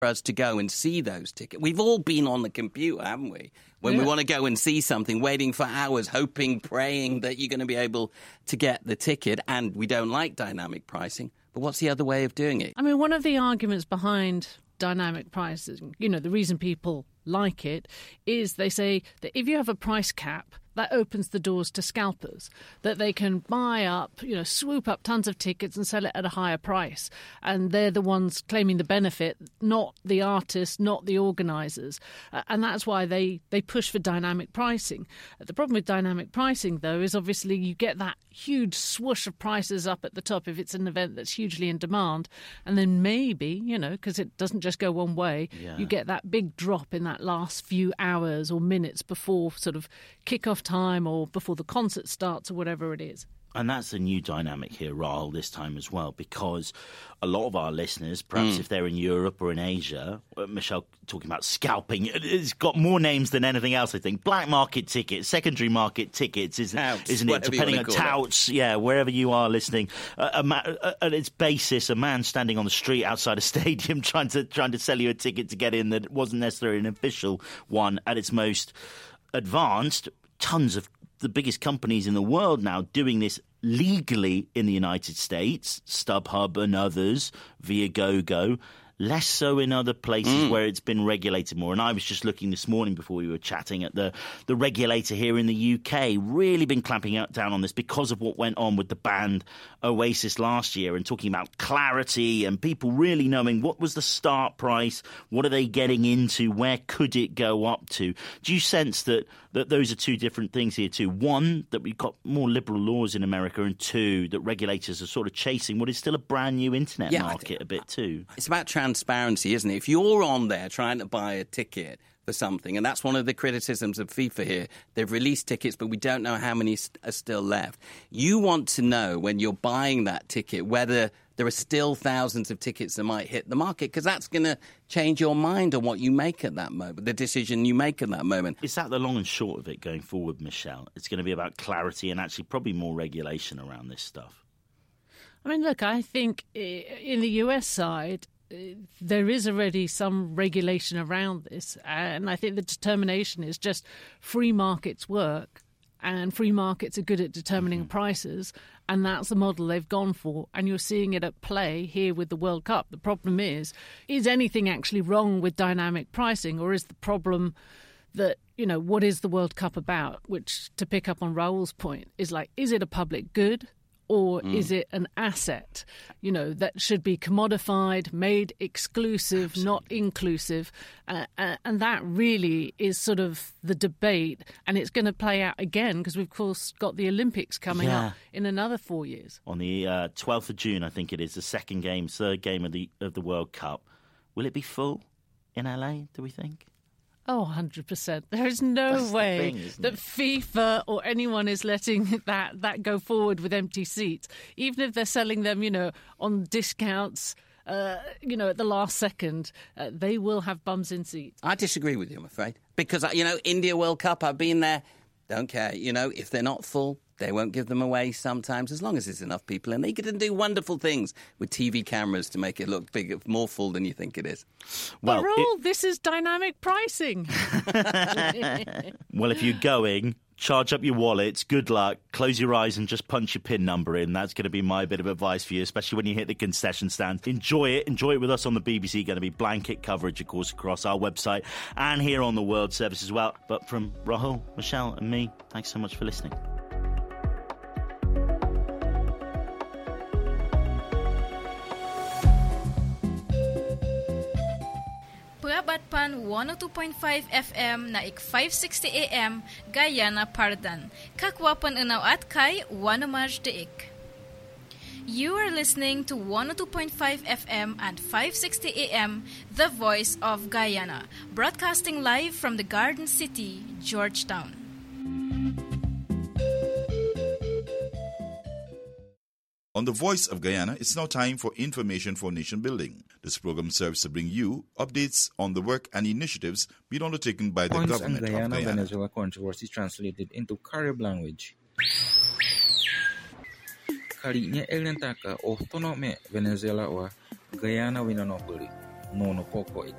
for us to go and see those tickets. We've all been on the computer, haven't we? When we want to go and see something, waiting for hours, hoping, praying that you're going to be able to get the ticket, and we don't like dynamic pricing. But what's the other way of doing it? I mean, one of the arguments behind dynamic pricing, the reason people like it is they say that if you have a price cap, that opens the doors to scalpers, that they can buy up, swoop up tons of tickets and sell it at a higher price. And they're the ones claiming the benefit, not the artists, not the organisers. And that's why they push for dynamic pricing. The problem with dynamic pricing, though, is obviously you get that huge swoosh of prices up at the top if it's an event that's hugely in demand. And then maybe, because it doesn't just go one way, you get that big drop in that last few hours or minutes before sort of kick-off time or before the concert starts or whatever it is. And that's a new dynamic here, Rahul, this time as well, because a lot of our listeners, perhaps if they're in Europe or in Asia, Michelle talking about scalping, it's got more names than anything else, I think. Black market tickets, secondary market tickets, isn't it? Depending on touts, wherever you are listening. At its basis, a man standing on the street outside a stadium trying to sell you a ticket to get in that wasn't necessarily an official one. At its most advanced, tons of the biggest companies in the world now doing this legally in the United States, StubHub and others, Viagogo, less so in other places where it's been regulated more. And I was just looking this morning before we were chatting at the regulator here in the UK, really been clamping down on this because of what went on with the band Oasis last year, and talking about clarity and people really knowing what was the start price, what are they getting into, where could it go up to. Do you sense that those are two different things here too? One, that we've got more liberal laws in America, and two, that regulators are sort of chasing what is still a brand new internet market a bit too. It's about transparency, isn't it? If you're on there trying to buy a ticket for something, and that's one of the criticisms of FIFA here, they've released tickets, but we don't know how many are still left. You want to know when you're buying that ticket whether there are still thousands of tickets that might hit the market, because that's going to change your mind on what you make at that moment, the decision you make at that moment. Is that the long and short of it going forward, Michelle? It's going to be about clarity and actually probably more regulation around this stuff. I mean, look, I think in the US side, there is already some regulation around this, and I think the determination is just free markets work, and free markets are good at determining prices, and that's the model they've gone for, and you're seeing it at play here with the World Cup. The problem is anything actually wrong with dynamic pricing, or is the problem that, what is the World Cup about? Which, to pick up on Rahul's point, is is it a public good? Or is it an asset, that should be commodified, made exclusive, not inclusive? And that really is sort of the debate. And it's going to play out again because we've, of course, got the Olympics coming up in another 4 years. On the 12th of June, I think it is, the third game of the World Cup. Will it be full in LA, do we think? Oh, 100%. There is no way that FIFA or anyone is letting that go forward with empty seats. Even if they're selling them, on discounts, at the last second, they will have bums in seats. I disagree with you, I'm afraid. Because, India World Cup, I've been there, don't care. If they're not full, they won't give them away sometimes, as long as there's enough people. And they can do wonderful things with TV cameras to make it look bigger, more full than you think it is. Well, Rahul, this is dynamic pricing. Well, if you're going, charge up your wallets, good luck, close your eyes and just punch your PIN number in. That's going to be my bit of advice for you, especially when you hit the concession stand. Enjoy it with us on the BBC. Going to be blanket coverage, of course, across our website and here on the World Service as well. But from Rahul, Michelle and me, thanks so much for listening. Batpan 102.5 FM na ik 560 AM Guyana Pardan. Kakwapan unaw at kay Wanamaj Deik. You are listening to 102.5 FM and 560 AM, The Voice of Guyana, broadcasting live from the Garden City, Georgetown. On The Voice of Guyana, it's now time for Information for Nation Building. This program serves to bring you updates on the work and initiatives being undertaken by the government of Guyana. Venezuela controversy translated into Carib language. Kalinya elentaka autonome Venezuela wa Guyana winanopoli. Nono poko